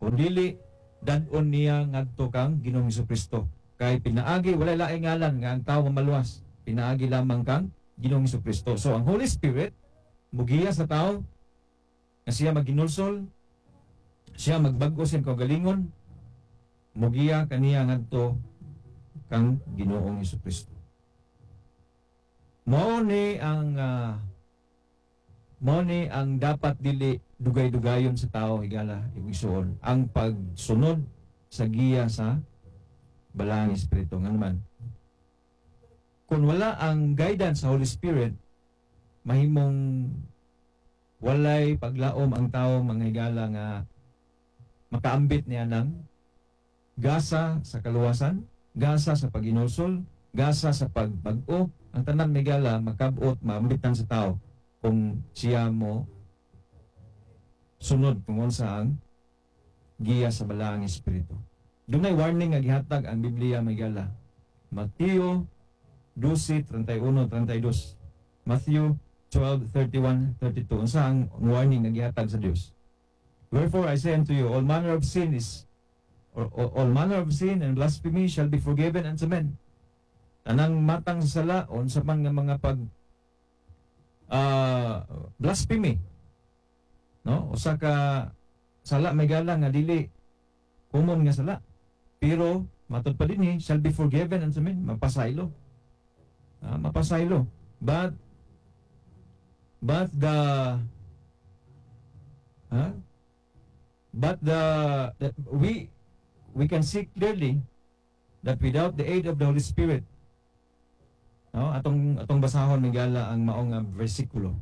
kung dili dadon niya ngadto kang Ginoong Hesukristo. Kay pinaagi walay laing ngalan nga ang tawo mamaluwas, pinaagi lamang kang Ginoong Hesukristo. So ang Holy Spirit mugiya sa tao nga siya maginulsol, siya magbag-o sa kagalingon, mugiya kaniya ngadto kang Ginoong Hesukristo. Mao ni ang dapat dili dugay-dugayon sa tao higala igsuon ang pagsunod sa giya sa Balaang Espiritu nga naman. Kung wala ang guidance sa Holy Spirit, mahimong walay paglaom ang tao mga higala nga makaambit niya ng gasa sa kaluwasan, gasa sa paginulsol, gasa sa pagbag-o, ang tanan migala makabot maambitan sa tao kung siya mo sunod kung unsa ang giya sa Balaang Espiritu. Dunay warning nga gihatag ang Biblia migala. Mateo 12:31-32. Matthew 12:31-32. Unsa ang warning nga gihatag sa Dios? Wherefore I say unto you, all manner of sin and blasphemy shall be forgiven unto men. Tanang matang sa sala, unsa man nga mga blasphemy. No? Usa ka sala may gala nga dili common nga sala. Pero matud pa dinhi shall be forgiven unto men. Mapasaylo. Mapasaylo. But we can see clearly that without the aid of the Holy Spirit, no, atong basahon migala ang maong bersikulo.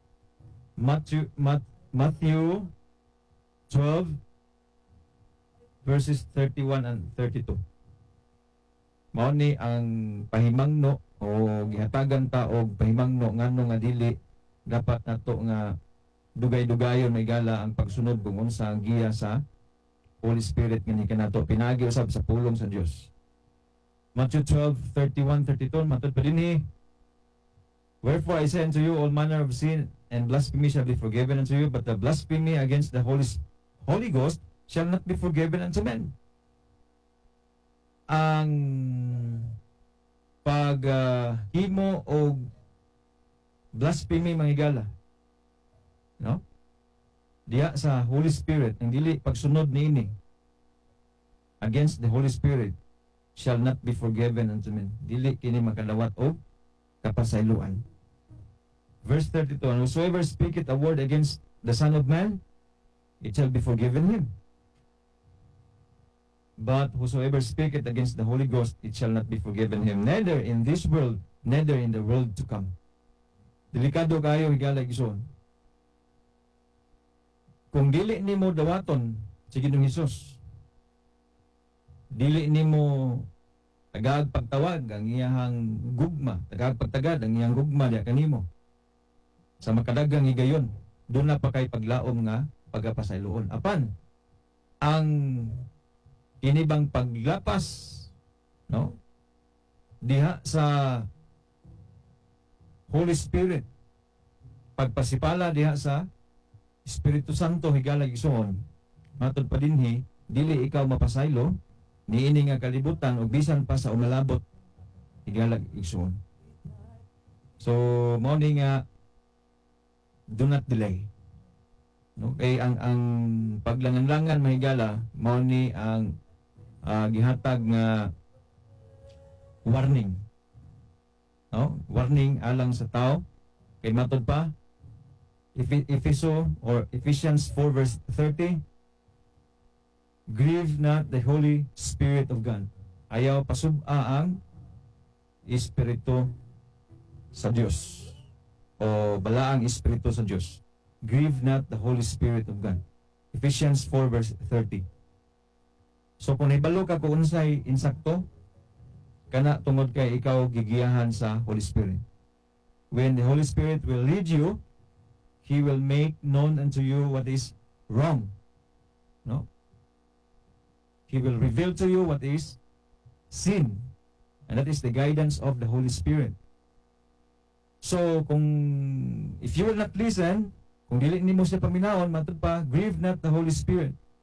Matthew 12 verses 31 and 32. Mao ni ang pahimangno o gihatagan ta og pahimangno ngano nga dili dapat nato nga dugay-dugayon migala ang pagsunod kung unsa ang giya sa Holy Spirit nga ni kanato pinagi usab sa pulong sa Dios. Matthew 12:31-32 matud pa dinhi, wherefore I say unto you, all manner of sin and blasphemy shall be forgiven unto you, but the blasphemy against the Holy Ghost shall not be forgiven unto men. Ang paghimo o blasphemy manghigala, no? Diya sa Holy Spirit, ang dili pagsunod niini against the Holy Spirit shall not be forgiven unto men. Dili kini makadawat og kapasayloan. Verse 32, and whosoever speaketh a word against the Son of Man, it shall be forgiven him. But whosoever speaketh against the Holy Ghost, it shall not be forgiven him, neither in this world, neither in the world to come. Delikado kayo higala igsoon. Kung dili nimo dawaton si Ginoong Hesus, dili nimo tagag pagtawag ang iyang gugma, tagag pagtagad ang iyang gugma diya kanimo. Sa makadagang higayon, doon na pa kay paglaom nga pagapasayloon. Apan ang kinibang paglapas, no? Diha sa Holy Spirit, pagpasipala diha sa Espiritu Santo higala igsoon, matud pa dinhi dili ikaw mapasaylo niini nga kalibutan ug bisan pa sa umalabot higala igsoon. So mao ni nga do not delay. No, kay ang paglangan-langan mahigala mao ni ang gihatag nga warning. No? Warning alang sa tao kay matud pa Ephesians 4 verse 30, grieve not the Holy Spirit of God. Ayaw pasub-a ang Espiritu sa Dios o balaang Espiritu sa Dios. Grieve not the Holy Spirit of God. Ephesians 4 verse 30. So kung ibalo ka kung unsay insakto, kana tungod kay ikaw gigiyahan sa Holy Spirit. When the Holy Spirit will lead you, He will make known unto you what is wrong. No? He will reveal to you what is sin. And that is the guidance of the Holy Spirit. So, if you will not listen, kung dili nimo siya paminaon, matud pa, grieve not the Holy Spirit.